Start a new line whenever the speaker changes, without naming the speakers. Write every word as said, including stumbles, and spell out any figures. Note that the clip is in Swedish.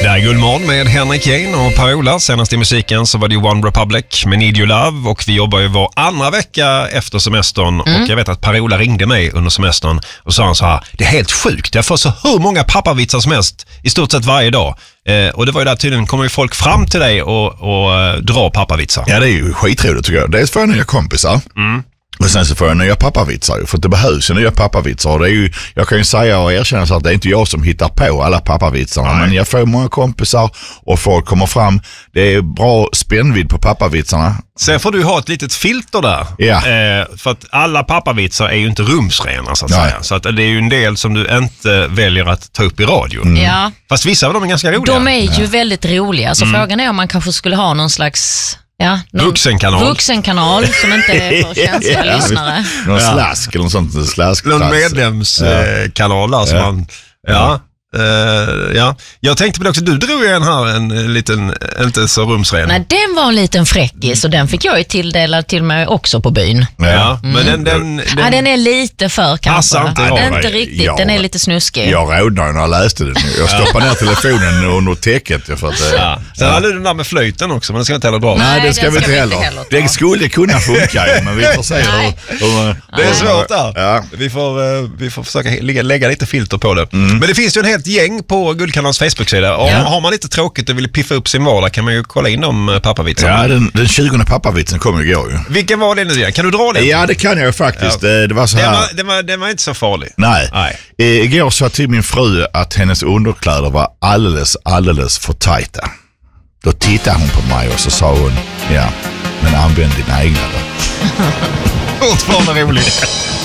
Det är Guldmorgon med Henrik Jane och Per-Ola. Senast i musiken så var det ju One Republic med Need You Love. Och vi jobbar ju var andra vecka efter semestern. Mm. Och jag vet att Per-Ola ringde mig under semestern och sa han så här: det är helt sjukt, jag får så hur många pappavitsar som helst i stort sett varje dag. Eh, och det var ju där tydligen, kommer ju folk fram till dig och, och uh, dra pappavitsar.
Ja, det är ju skitroligt tycker jag. Dels får jag nya kompisar. Mm. Och sen så får jag nya pappavitsar, för det behövs ju nya pappavitsar. Och det är ju, jag kan ju säga och erkänna så att det är inte jag som hittar på alla pappavitsarna. Nej. Men jag får många kompisar och folk kommer fram. Det är bra spännvidd på pappavitsarna.
Sen får du ha ett litet filter där.
Ja.
Eh, för att alla pappavitsar är ju inte rumsrena så att
Nej.
säga. Så att det är ju en del som du inte väljer att ta upp i radio.
Mm. Ja.
Fast vissa av dem är ganska roliga.
De är ju
ja.
väldigt roliga. Så mm. frågan är om man kanske skulle ha någon slags... Ja, någon
vuxenkanal.
Vuxenkanal som inte är för känsliga ja, lyssnare.
Någon slask eller något sånt. Slask,
någon medlemskanal där som
ja.
man... Ja. Uh, ja. Jag tänkte på det också, du drog ju en här, en liten, inte så rumsren.
Nej, den var en liten fräckis och den fick jag ju tilldelad till mig också på byn.
Ja, mm. men den, den, den,
ja, den är lite för kanske.
Inte,
ja,
ja,
inte riktigt,
ja,
den är lite snuskig.
Jag rådnade när jag läste den. Jag stoppade ner telefonen under täcket. För att,
ja. Sen hade du den där med flöjten också, men det ska inte heller dra.
Nej, det ska vi inte heller. heller det skulle kunna funka, men vi får se hur, hur...
Det är svårt där.
Ja.
Vi, får, vi får försöka lägga, lägga lite filter på det. Mm. Men det finns ju en helt gäng på Guldkanalens Facebook-sida. Om ja. Har man lite tråkigt och vill piffa upp sin vardag kan man ju kolla in de pappavitsarna.
Ja, den, den tjugonde pappavitsen kommer igår ju.
Vilken var det nu igen? Kan du dra den?
Ja, det kan jag faktiskt. Ja. Det, det var så här.
Den var, den var, den var inte så farlig.
Nej. Nej. Igår sa till min fru att hennes underkläder var alldeles, alldeles för tajta. Då tittade hon på mig och så sa hon, ja, men använd dina egna då.
Fortfarande roligt.